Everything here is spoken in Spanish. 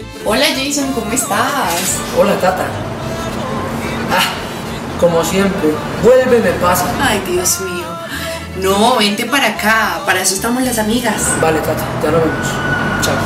Hola Jason, ¿cómo estás? Hola, Tata. Como siempre, vuelve y me pasa. Ay, Dios mío. No, vente para acá, para eso estamos las amigas. Vale, Tata, ya nos vemos. Chao.